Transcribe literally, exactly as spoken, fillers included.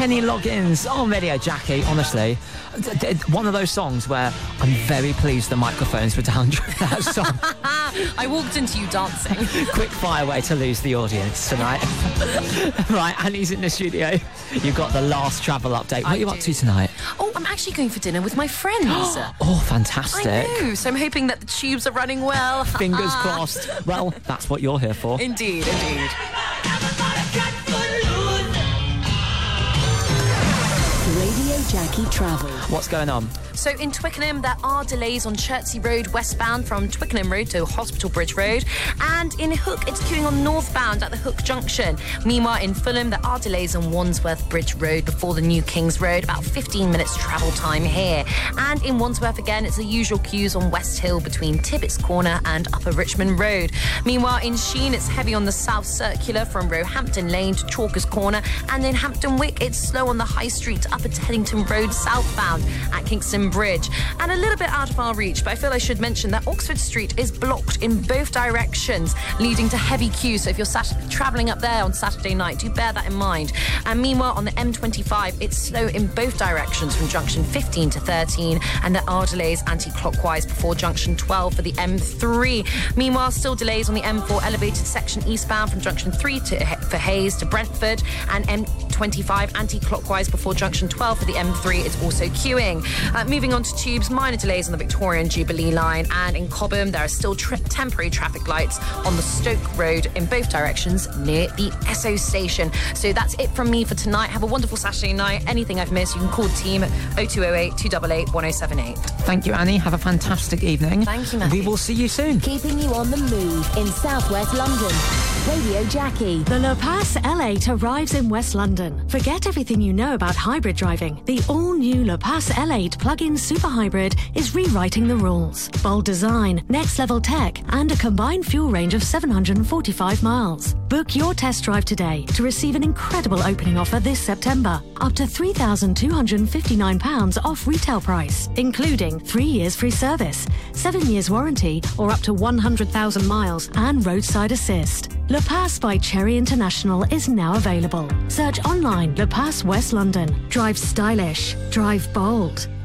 Kenny Loggins on Radio Jackie. Honestly, one of those songs where I'm very pleased the microphones were down during that song. I walked into you dancing. Quick fire way to lose the audience tonight. Right, Annie's in the studio. You've got the last travel update. What I are you do. up to tonight? Oh, I'm actually going for dinner with my friends. Oh, fantastic. I know, so I'm hoping that the tubes are running well. Fingers crossed. Well, that's what you're here for. Indeed, indeed. Radio Jackie Travel. What's going on? So in Twickenham, there are delays on Chertsey Road westbound from Twickenham Road to Hospital Bridge Road. And in Hook, it's queuing on northbound at the Hook Junction. Meanwhile, in Fulham, there are delays on Wandsworth Bridge Road before the New Kings Road. About fifteen minutes travel time here. And in Wandsworth, again, it's the usual queues on West Hill between Tibbetts Corner and Upper Richmond Road. Meanwhile, in Sheen, it's heavy on the South Circular from Roehampton Lane to Chalkers Corner. And in Hampton Wick, it's slow on the High Street to Upper Teddington Road southbound at Kingston Bridge. And a little bit out of our reach, but I feel I should mention that Oxford Street is blocked in both directions, leading to heavy queues. So if you're sat- travelling up there on Saturday night, do bear that in mind. And meanwhile, on the M twenty-five, it's slow in both directions from junction fifteen to thirteen, and there are delays anti-clockwise before junction twelve for the M three. Meanwhile, still delays on the M four elevated section eastbound from junction three to, for Hayes to Brentford, and M twenty-five anti-clockwise before junction twelve for the M three. It's also queuing. Uh, moving on to tubes, minor delays on the Victoria and Jubilee line, and in Cobham there are still tri- temporary traffic lights on the Stoke Road in both directions near the Esso station. So that's it from me for tonight. Have a wonderful Saturday night. Anything I've missed, you can call the team at oh two oh eight, two eight eight, one oh seven eight. Thank you, Annie. Have a fantastic evening. Thank you, Matthew. We will see you soon. Keeping you on the move in southwest London. Radio Jackie. The Le Pass L eight arrives in West London. Forget everything you know about hybrid driving. The all-new Le Pass L eight plug-in super hybrid is rewriting the rules. Bold design, next-level tech, and a combined fuel range of seven hundred forty-five miles. Book your test drive today to receive an incredible opening offer this September. Up to three thousand two hundred fifty-nine pounds off retail price, including three years free service, seven years warranty, or up to one hundred thousand miles and roadside assist. Le Pass by Cherry International is now available. Search online Le Pass West London. Drive stylish. Drive bold.